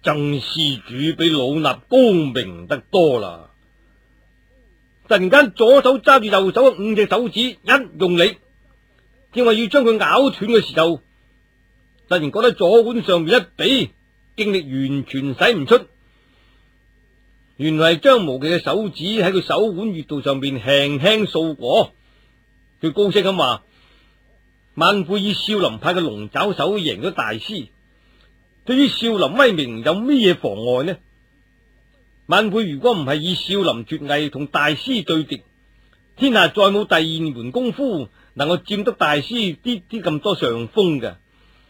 曾施主比老衲高明得多啦。突然間，左手揸住右手嘅5隻手指，一用力，正話要將佢咬斷嘅時候，突然覺得左腕上面一比，勁力完全使唔出。原來係張無忌嘅手指喺佢手腕穴道上面輕輕掃過。佢高聲咁話：晚輩以少林派嘅龍爪手贏咗大師，對於少林威名有咩嘢妨礙呢？晚輩如果唔係以少林絕藝同大師對敵，天下再冇第二門功夫能夠佔得大師啲咁多上風嘅。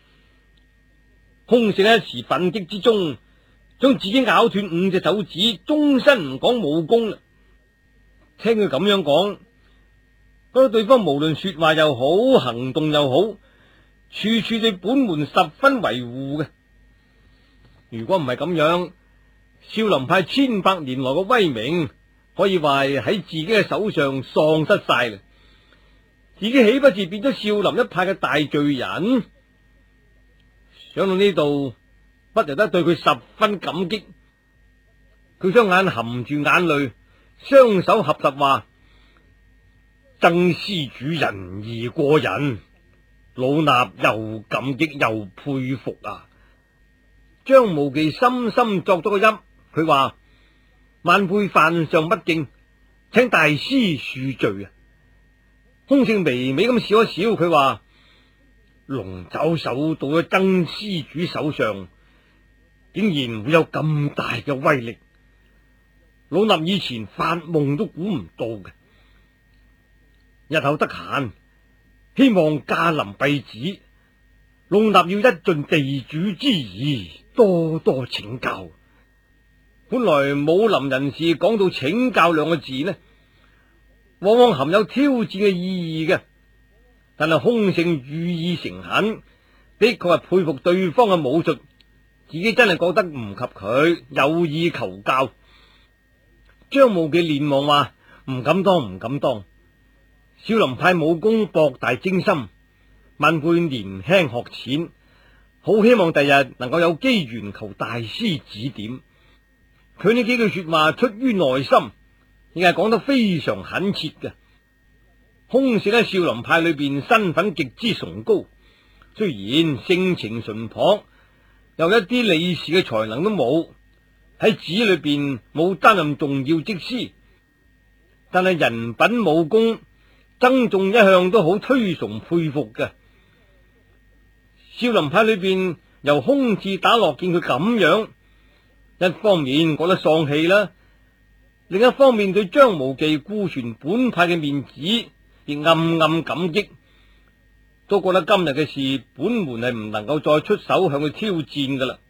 空性一時奮擊之中，將自己咬斷5隻手指，終身唔講武功啦。聽佢咁樣講，覺得對方無論說話又好，行動又好，處處對本門十分維護嘅。如果唔係咁樣，少林派千百年來嘅威名，可以話係喺自己嘅手上喪失晒啦。自己豈不是變咗少林一派嘅大罪人？想到呢度，不由得對佢十分感激。佢雙眼含住眼淚，雙手合十話：曾施主仁義過人，老衲又感激又佩服啊！張無忌深深作咗個揖，佢話：晚輩犯上不敬，請大師恕罪啊！空性微微咁笑一笑，佢話：龍爪手到咗曾施主手上，竟然會有咁大嘅威力，老衲以前發夢都估唔到嘅。日後得閒，希望駕臨敝寺，老衲要一盡地主之誼，多多請教。本來武林人士講到請教兩個字呢，往往含有挑戰嘅意義嘅。但係空性寓意誠懇，的確係佩服對方嘅武術，自己真係覺得唔及佢，有意求教。張無忌連忙話：唔敢當，唔敢當。少林派武功博大精深，晚輩年輕學淺，好希望第日能夠有機緣求大師指點。佢呢幾句說話出於內心，亦係講得非常懇切嘅。空性喺少林派裏邊身份極之崇高，雖然性情淳樸，又一啲理事嘅才能都冇，喺寺裏邊冇擔任重要職司，但係人品武功，僧眾一向都好推崇佩服嘅。少林派裏邊由空智打落見佢咁樣，一方面覺得喪氣啦，另一方面對張無忌顧全本派嘅面子，亦暗暗感激，都覺得今日嘅事本門係唔能夠再出手向佢挑戰噶啦。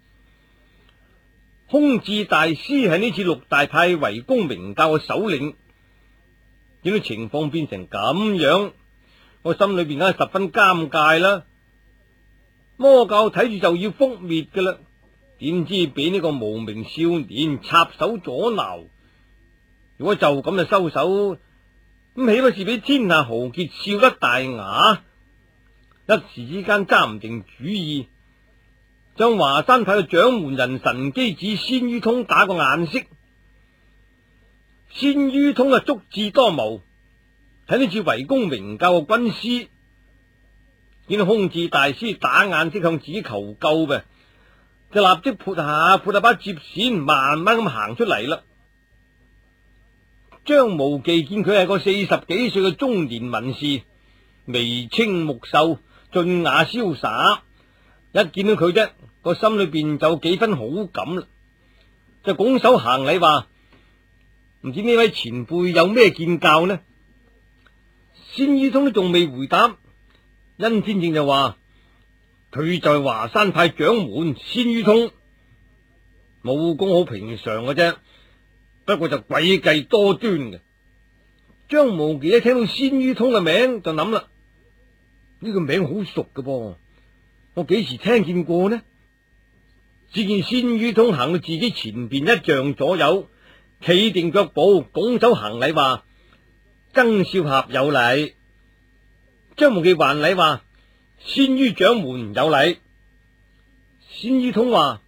空智大師係呢次6大派圍攻明教嘅首領，見到情況變成咁樣，我心裏邊梗係十分尷尬啦。魔教睇住就要覆滅噶啦，點知俾呢個無名少年插手阻撓？如果就咁就收手，咁豈不是俾天下豪傑笑得大牙？一時之間揸唔定主意，將華山派嘅掌門人神機子鮮于通打個眼色。鮮于通啊，足智多謀，睇呢次圍攻明教嘅軍師，見到空智大師打眼色向自己求救嘅，就立即撥下把接線，慢慢咁行出嚟啦。張無忌見佢係個40幾歲嘅中年文士，眉清目秀，俊雅瀟灑，一見到佢啫，個心裏邊就有幾分好感啦，就拱手行禮話：唔知呢位前輩有咩見教呢？鮮于通都仲未回答，殷天正就話：佢就係華山派掌門鮮于通，武功好平常嘅啫，不過就詭計多端嘅。張無忌一聽到鮮于通嘅名就諗啦，呢個名好熟嘅噃，我幾時聽見過呢？只見鮮于通行到自己前邊1丈左右，企定腳步，拱手行禮話：曾少俠有禮。張無忌還禮話：鮮于掌門有禮。鮮于通話：